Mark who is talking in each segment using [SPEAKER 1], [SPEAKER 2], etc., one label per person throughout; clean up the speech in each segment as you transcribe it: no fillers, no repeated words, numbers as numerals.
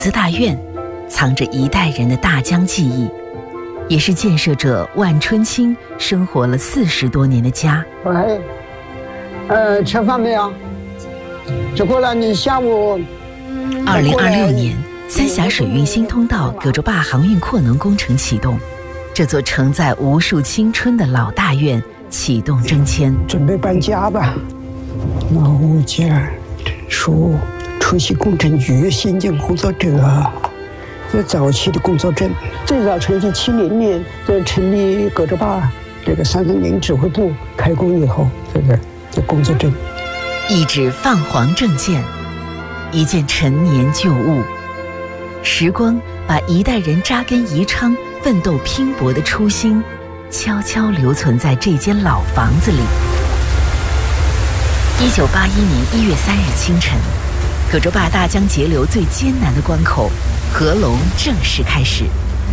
[SPEAKER 1] 资大院藏着一代人的大江记忆，也是建设者万春青生活了40多年的家。
[SPEAKER 2] 喂，吃饭没有？吃过了，你下午。
[SPEAKER 1] 2026年，三峡水运新通道葛洲坝航运扩能工程启动，这座承载无数青春的老大院启动征迁，
[SPEAKER 2] 准备搬家吧。老物件属出席工程局新建工作者，这早期的工作证，最早成立70年，这成立葛洲坝这个330指挥部开工以后，这工作证，
[SPEAKER 1] 一纸泛黄证件，一件陈年旧物，时光把一代人扎根宜昌、奋斗拼搏的初心，悄悄留存在这间老房子里。1981年1月3日清晨，葛洲坝大江截流最艰难的关口——合龙正式开始。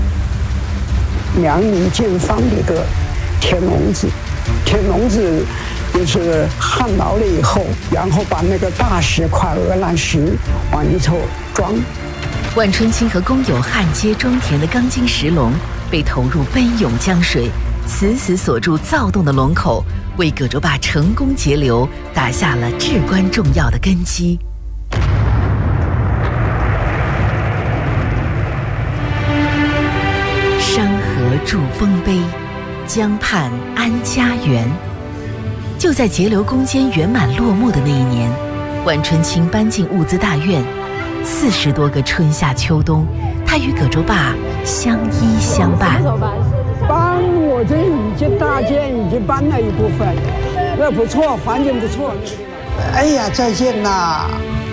[SPEAKER 2] 2米见方的一个铁笼子，铁笼子就是焊牢了以后，然后把那个大石块、鹅卵石往里头装。
[SPEAKER 1] 万春青和工友焊接装填的钢筋石笼被投入奔涌江水，死死锁住躁动的龙口，为葛洲坝成功截流打下了至关重要的根基。山河筑丰碑，江畔安家园。就在截流攻坚圆满落幕的那一年，万春青搬进物资大院，40多个春夏秋冬，他与葛洲坝相依相伴。
[SPEAKER 2] 帮我这已经大件已经搬了一部分，那不错，环境不错。哎呀，再见啦！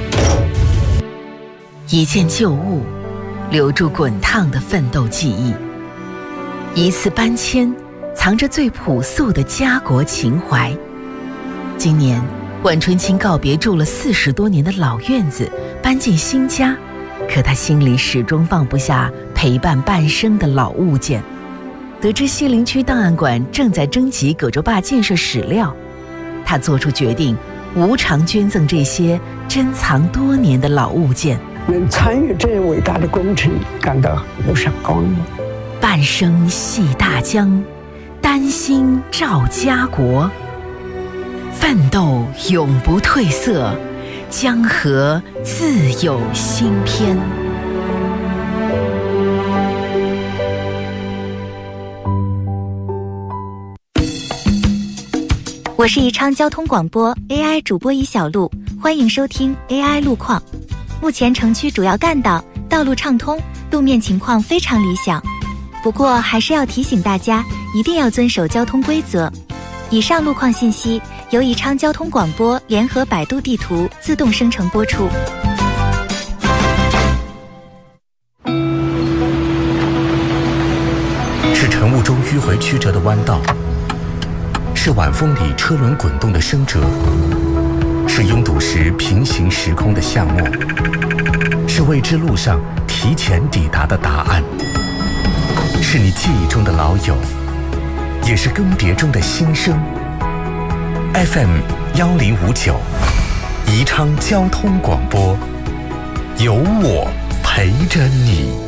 [SPEAKER 1] 一件旧物，留住滚烫的奋斗记忆；一次搬迁，藏着最朴素的家国情怀。今年，万春青告别住了40多年的老院子，搬进新家，可他心里始终放不下陪伴半生的老物件。得知西陵区档案馆正在征集葛洲坝建设史料，他做出决定，无偿捐赠这些珍藏多年的老物件。
[SPEAKER 2] 能参与这伟大的工程，感到无上光荣。
[SPEAKER 1] 半生系大江，丹心照家国。奋斗永不褪色，江河自有新篇。
[SPEAKER 3] 我是宜昌交通广播 AI 主播尹小璐，欢迎收听 AI 路况。目前城区主要干道道路畅通，路面情况非常理想。不过还是要提醒大家，一定要遵守交通规则。以上路况信息由宜昌交通广播联合百度地图自动生成播出。
[SPEAKER 4] 是晨雾中迂回曲折的弯道，是晚风里车轮滚动的声折，是拥堵时平行时空的巷陌，是未知路上提前抵达的答案，是你记忆中的老友，也是更迭中的新生。FM 1059，宜昌交通广播，有我陪着你。